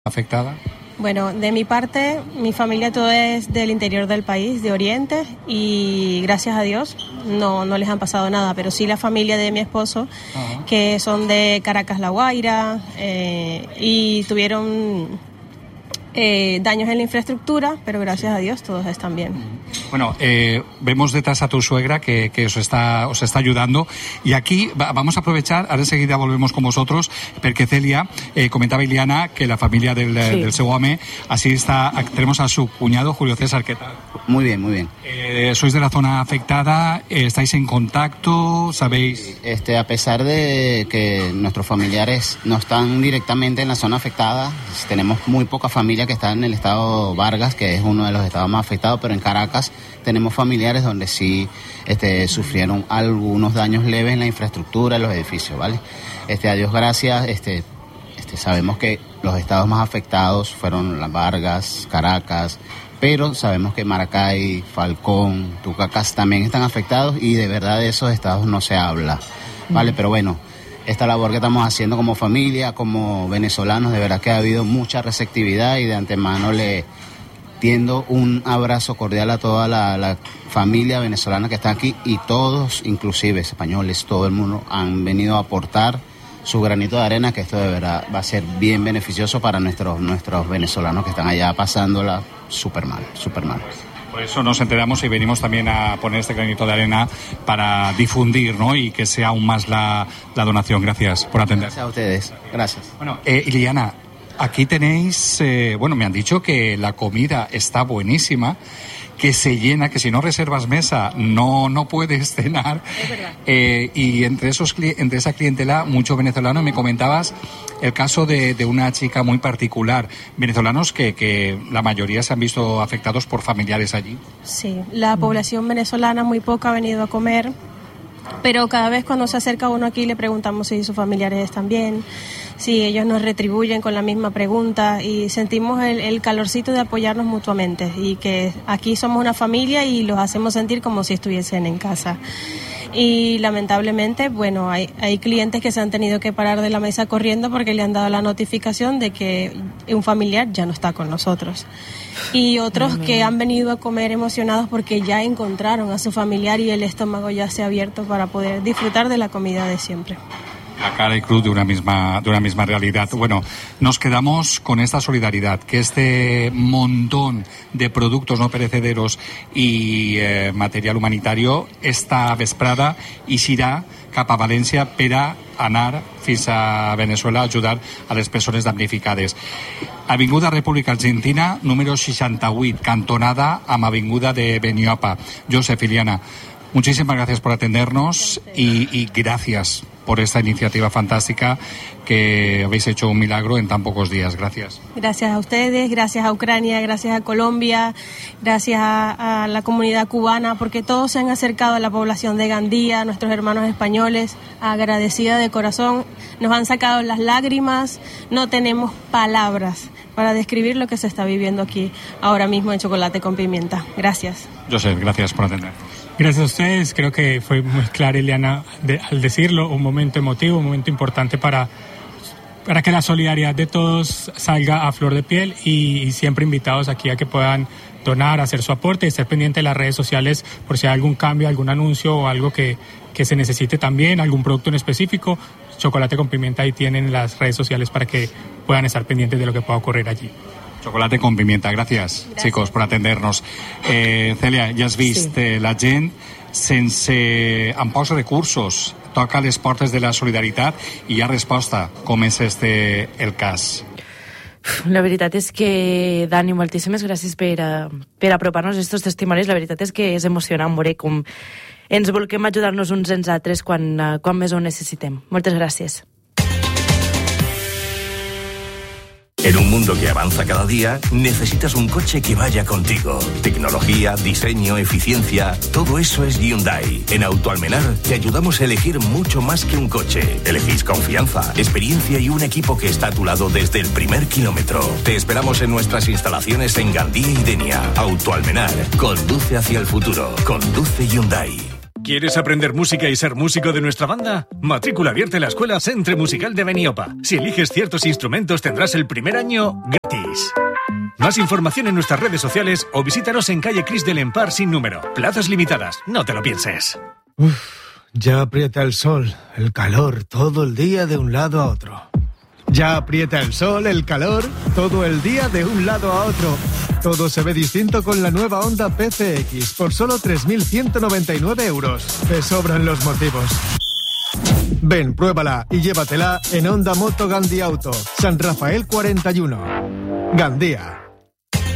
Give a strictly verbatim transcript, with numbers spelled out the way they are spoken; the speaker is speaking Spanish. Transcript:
afectada? Bueno, de mi parte, mi familia todo es del interior del país, de Oriente, y gracias a Dios no, no les han pasado nada, pero sí la familia de mi esposo, uh-huh. que son de Caracas, La Guaira, eh, y tuvieron eh, daños en la infraestructura, pero gracias a Dios todos están bien. Bueno, eh, vemos detrás a tu suegra que, que os está os está ayudando, y aquí va, vamos a aprovechar, ahora enseguida volvemos con vosotros, porque Celia, eh, comentaba Iliana que la familia del, sí. del seu home, así está, tenemos a su cuñado Julio César, ¿qué tal? Muy bien, muy bien. Eh, ¿Sois de la zona afectada? Eh, ¿Estáis en contacto? ¿Sabéis? Este, a pesar de que nuestros familiares no están directamente en la zona afectada, tenemos muy poca familia que está en el estado Vargas, que es uno de los estados más afectados, pero en Caracas tenemos familiares donde sí este, sufrieron algunos daños leves en la infraestructura, en los edificios, ¿vale? Este, a Dios gracias, este, este, sabemos que los estados más afectados fueron las Vargas, Caracas, pero sabemos que Maracay, Falcón, Tucacas también están afectados, y de verdad de esos estados no se habla, ¿vale? Pero bueno, esta labor que estamos haciendo como familia, como venezolanos, de verdad que ha habido mucha receptividad, y de antemano le tiendo un abrazo cordial a toda la, la familia venezolana que está aquí, y todos, inclusive españoles, todo el mundo han venido a aportar su granito de arena, que esto de verdad va a ser bien beneficioso para nuestros, nuestros venezolanos que están allá pasándola súper mal, súper mal. Por eso nos enteramos y venimos también a poner este granito de arena para difundir, ¿no? Y que sea aún más la, la donación. Gracias por atender. Gracias a ustedes. Gracias. Bueno, eh, Iliana, aquí tenéis, eh, bueno, me han dicho que la comida está buenísima, que se llena, que si no reservas mesa no no puedes cenar. Es verdad. Eh, y entre esos entre esa clientela, mucho venezolano. Me comentabas el caso de, de una chica muy particular, venezolanos que, que la mayoría se han visto afectados por familiares allí. Sí, la población venezolana muy poca ha venido a comer, pero cada vez cuando se acerca uno aquí le preguntamos si sus familiares están bien, si ellos nos retribuyen con la misma pregunta, y sentimos el, el calorcito de apoyarnos mutuamente, y que aquí somos una familia y los hacemos sentir como si estuviesen en casa. Y lamentablemente, bueno, hay, hay clientes que se han tenido que parar de la mesa corriendo porque le han dado la notificación de que un familiar ya no está con nosotros. Y otros que han venido a comer emocionados porque ya encontraron a su familiar y el estómago ya se ha abierto para poder disfrutar de la comida de siempre. La cara y cruz de una misma de una misma realidad. Bueno, nos quedamos con esta solidaridad, que este montón de productos no perecederos i eh, material humanitario esta vesprada eixirà cap a València per a anar fins a Venezuela a ajudar a les persones damnificades. Avinguda República Argentina, número seixanta-vuit, cantonada amb Avinguda de Beniopa. Josep, Iliana, muchísimas gracias por atendernos y, y gracias por esta iniciativa fantástica que habéis hecho un milagro en tan pocos días. Gracias. Gracias a ustedes, gracias a Ucrania, gracias a Colombia, gracias a, a la comunidad cubana, porque todos se han acercado a la población de Gandía, nuestros hermanos españoles, agradecida de corazón, nos han sacado las lágrimas, no tenemos palabras para describir lo que se está viviendo aquí ahora mismo en Chocolate con Pimienta. Gracias. Josep, gracias por atender. Gracias a ustedes, creo que fue muy clara Ileana de, al decirlo, un momento emotivo, un momento importante para, para que la solidaridad de todos salga a flor de piel, y, y siempre invitados aquí a que puedan donar, hacer su aporte y estar pendiente de las redes sociales por si hay algún cambio, algún anuncio o algo que, que se necesite también, algún producto en específico. Chocolate con Pimienta, ahí tienen las redes sociales para que puedan estar pendientes de lo que pueda ocurrir allí. Chocolate con Pimienta, gracias, gracias. Chicos, por atendernos. Eh, Celia, ja has vist, sí. eh, la gent sense, amb pocs recursos toca les portes de la solidaritat i hi ha resposta, com és este el cas. La veritat és que, Dani, moltíssimes gràcies per, uh, per apropar-nos aquests testimonis. La veritat és que és emocionant veure com ens volem ajudar-nos uns als altres quan, uh, quan més ho necessitem. Moltes gràcies. En un mundo que avanza cada día, necesitas un coche que vaya contigo. Tecnología, diseño, eficiencia, todo eso es Hyundai. En Autoalmenar te ayudamos a elegir mucho más que un coche. Elegís confianza, experiencia y un equipo que está a tu lado desde el primer kilómetro. Te esperamos en nuestras instalaciones en Gandía y Denia. Autoalmenar, conduce hacia el futuro. Conduce Hyundai. ¿Quieres aprender música y ser músico de nuestra banda? Matrícula abierta en la Escuela Centre Musical de Beniopa. Si eliges ciertos instrumentos tendrás el primer año gratis. Más información en nuestras redes sociales o visítanos en calle Cris del Empar sin número. Plazas limitadas, no te lo pienses. Uf, ya aprieta el sol, el calor, todo el día de un lado a otro. Ya aprieta el sol, el calor, todo el día de un lado a otro. Todo se ve distinto con la nueva Honda P C X por solo tres mil ciento noventa y nueve euros. Te sobran los motivos. Ven, pruébala y llévatela en Honda Moto Gandía Auto, San Rafael cuarenta y uno. Gandía.